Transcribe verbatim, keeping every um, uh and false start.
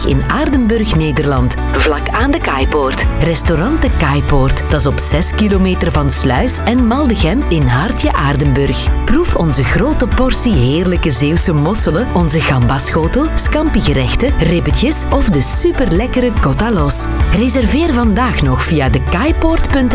in Aardenburg, Nederland. Vlak aan de Kaaipoort. Restaurant de Kaaipoort. Dat is op zes kilometer van Sluis en Maldegem in Haartje, Aardenburg. Proef onze grote portie heerlijke Zeeuwse mosselen, onze gambaschotel, scampigerechten, ribbetjes of de superlekkere cotta los. Reserveer vandaag nog via de kaaipoort punt